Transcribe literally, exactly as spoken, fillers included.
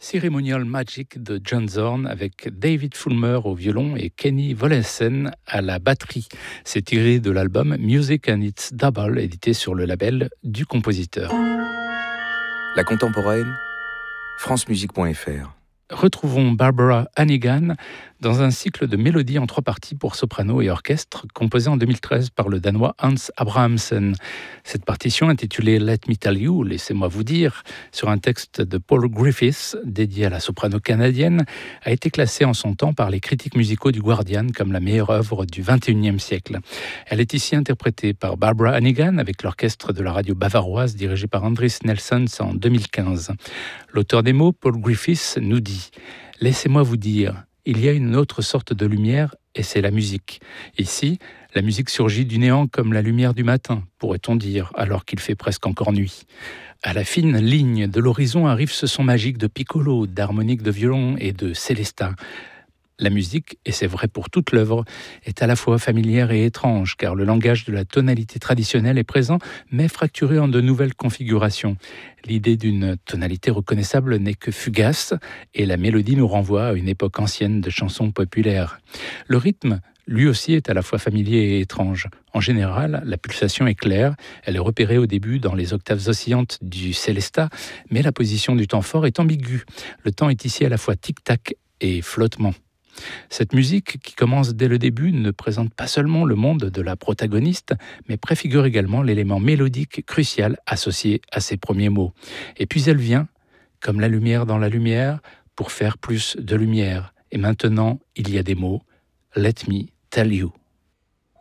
Ceremonial Magic de John Zorn avec David Fulmer au violon et Kenny Wollesen à la batterie. C'est tiré de l'album Music and Its Double, édité sur le label du compositeur. La contemporaine, francemusique point f r. Retrouvons Barbara Hannigan dans un cycle de mélodies en trois parties pour soprano et orchestre composé en deux mille treize par le Danois Hans Abrahamsen. Cette partition intitulée Let Me Tell You, laissez-moi vous dire, sur un texte de Paul Griffiths dédié à la soprano canadienne, a été classée en son temps par les critiques musicaux du Guardian comme la meilleure œuvre du vingt et unième siècle. Elle est ici interprétée par Barbara Hannigan avec l'orchestre de la radio bavaroise dirigé par Andris Nelsons en deux mille quinze. L'auteur des mots, Paul Griffiths, nous dit « Laissez-moi vous dire, il y a une autre sorte de lumière et c'est la musique. Ici, la musique surgit du néant comme la lumière du matin, pourrait-on dire, alors qu'il fait presque encore nuit. À la fine ligne de l'horizon arrive ce son magique de piccolo, d'harmonique de violon et de célestin. La musique, et c'est vrai pour toute l'œuvre, est à la fois familière et étrange, car le langage de la tonalité traditionnelle est présent, mais fracturé en de nouvelles configurations. L'idée d'une tonalité reconnaissable n'est que fugace, et la mélodie nous renvoie à une époque ancienne de chansons populaires. Le rythme, lui aussi, est à la fois familier et étrange. En général, la pulsation est claire, elle est repérée au début dans les octaves oscillantes du célesta, mais la position du temps fort est ambiguë. Le temps est ici à la fois tic-tac et flottement. Cette musique, qui commence dès le début, ne présente pas seulement le monde de la protagoniste, mais préfigure également l'élément mélodique crucial associé à ses premiers mots. Et puis elle vient, comme la lumière dans la lumière, pour faire plus de lumière. Et maintenant, il y a des mots. Let me tell you.